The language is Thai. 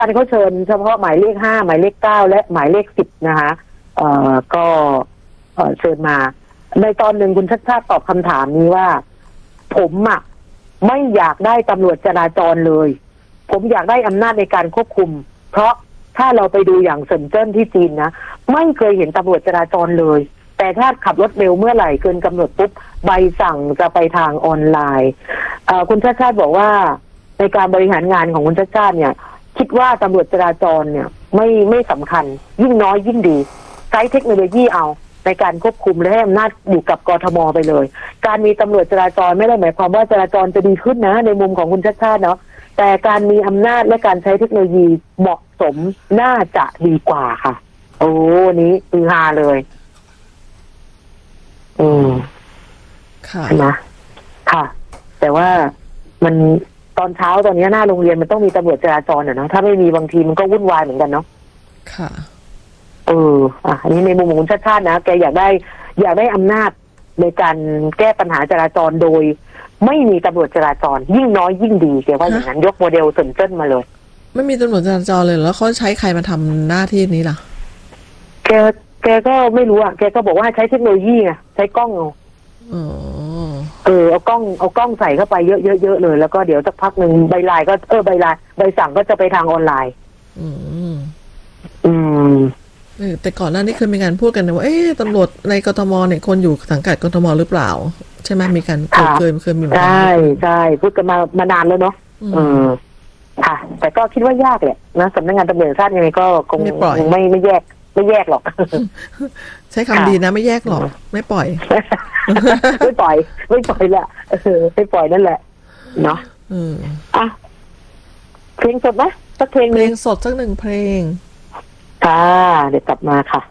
การเขาเชิญเฉพาะหมายเลข5หมายเลข9และหมายเลข10นะคะก็เชิญมาในตอนหนึ่งคุณชัชชาติตอบคำถามนี้ว่าผมไม่อยากได้ตำรวจจราจรเลยผมอยากได้อำนาจในการควบคุมเพราะถ้าเราไปดูอย่างเซินเจิ้นที่จีนนะไม่เคยเห็นตำรวจจราจรเลยแต่ถ้าขับรถเร็วเมื่อไหร่เกินกำหนดปุ๊บใบสั่งจะไปทางออนไลน์คุณชัชชาติบอกว่าในการบริหารงานของคุณชัชชาติเนี่ยคิดว่าตำรวจจราจรเนี่ยไม่สำคัญยิ่งน้อยยิ่งดีใช้เทคโนโลยีเอาในการควบคุมและให้อำนาจอยู่กับกทมไปเลยการมีตำรวจจราจรไม่ได้หมายความว่าจราจรจะดีขึ้นนะในมุมของคุณชัชชาติเนาะแต่การมีอำนาจและการใช้เทคโนโลยีเหมาะสมน่าจะดีกว่าค่ะโอ้นี้คือฮาเลยค่ะใช่ไหมค่ะแต่ว่ามันตอนเช้าตอนนี้หน้าโรงเรียนมันต้องมีตำรวจจราจรนะถ้าไม่มีบางทีมันก็วุ่นวายเหมือนกันเนาะค่ะอันนี้ในมุมของคุณชัชชาตินะแกอยากได้อำนาจในการแก้ปัญหาจราจรโดยไม่มีตำรวจจราจรยิ่งน้อยยิ่งดีแกว่าอย่างนั้นยกโมเดลเซินเจิ้นมาเลยไม่มีตำรวจจราจรเลยแล้วเขาใช้ใครมาทำหน้าที่นี้ล่ะแกก็ไม่รู้แกก็บอกว่าใช้เทคโนโลยีไงใช้กล้องเอากล้องใส่เข้าไปเยอะๆเลยแล้วก็เดี๋ยวสักพักหนึ่งใบลายก็ใบสั่งก็จะไปทางออนไลน์แต่ก่อนหน้านี้เคยมีการพูดกันนะว่าตำรวจในกทมเนี่ยคนอยู่สังกัดกทมหรือเปล่าใช่ไหมมีการเคยมีใช่พูดกันมานานแล้วเนาะค่ะแต่ก็คิดว่ายากแหละนะสำนักงานตำรวจแห่งชาติยังไงก็คงไม่แยกหรอกใช้คำดีนะไม่แยกหรอกไม่ปล่อยไม่ปล่อยแหละไม่ปล่อยนั่นแหละเนาะเพลงสดไหมสักเพลงสดสัก1 เพลงค่ะเดี๋ยวกลับมาค่ะ